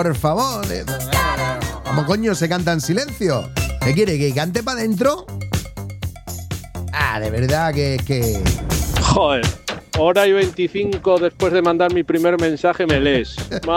por favor. ¿Cómo coño se canta en silencio? ¿Qué quiere? ¿Que cante para adentro? De verdad que... Joder, hora y 25 después de mandar mi primer mensaje me lees.